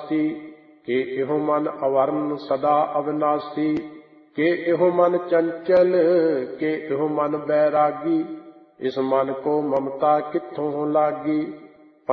ਉਦਾਸੀ। ਕਿ ਇਹੋ ਮਨ ਅਵਰਨ ਸਦਾ ਅਵਿਨਾਸੀ। ਕਿ ਇਹੋ ਮਨ ਚੰਚਲ, ਕਿ ਇਹੋ ਮਨ ਬੈਰਾਗੀ। ਇਸ ਮਨ ਕੋ ਮਮਤਾ ਕਿੱਥੋਂ ਲਾਗੀ।